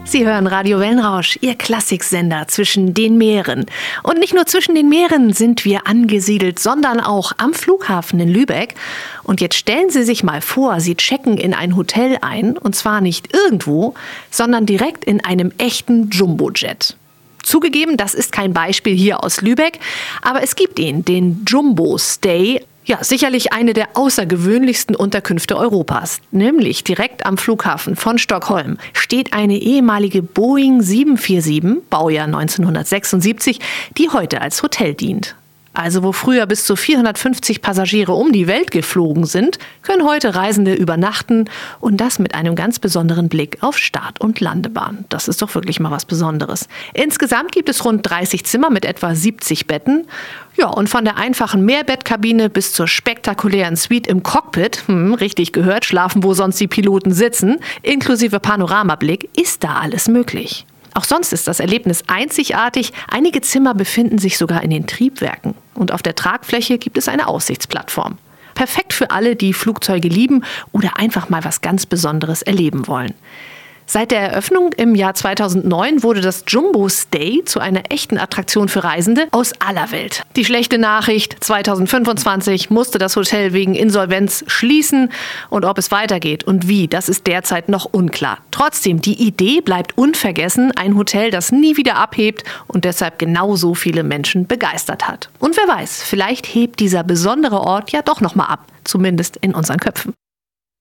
Sie hören Radio Wellenrausch, Ihr Klassiksender zwischen den Meeren. Und nicht nur zwischen den Meeren sind wir angesiedelt, sondern auch am Flughafen in Lübeck. Und jetzt stellen Sie sich mal vor, Sie checken in ein Hotel ein, und zwar nicht irgendwo, sondern direkt in einem echten Jumbojet. Zugegeben, das ist kein Beispiel hier aus Lübeck, aber es gibt ihn, den Jumbo Stay. Ja, sicherlich eine der außergewöhnlichsten Unterkünfte Europas. Nämlich direkt am Flughafen von Stockholm steht eine ehemalige Boeing 747, Baujahr 1976, die heute als Hotel dient. Also wo früher bis zu 450 Passagiere um die Welt geflogen sind, können heute Reisende übernachten und das mit einem ganz besonderen Blick auf Start- und Landebahn. Das ist doch wirklich mal was Besonderes. Insgesamt gibt es rund 30 Zimmer mit etwa 70 Betten. Ja, und von der einfachen Mehrbettkabine bis zur spektakulären Suite im Cockpit, richtig gehört, schlafen wo sonst die Piloten sitzen, inklusive Panoramablick, ist da alles möglich. Auch sonst ist das Erlebnis einzigartig. Einige Zimmer befinden sich sogar in den Triebwerken. Und auf der Tragfläche gibt es eine Aussichtsplattform. Perfekt für alle, die Flugzeuge lieben oder einfach mal was ganz Besonderes erleben wollen. Seit der Eröffnung im Jahr 2009 wurde das Jumbo Stay zu einer echten Attraktion für Reisende aus aller Welt. Die schlechte Nachricht: 2025 musste das Hotel wegen Insolvenz schließen. Und ob es weitergeht und wie, das ist derzeit noch unklar. Trotzdem, die Idee bleibt unvergessen. Ein Hotel, das nie wieder abhebt und deshalb genauso viele Menschen begeistert hat. Und wer weiß, vielleicht hebt dieser besondere Ort ja doch noch mal ab. Zumindest in unseren Köpfen.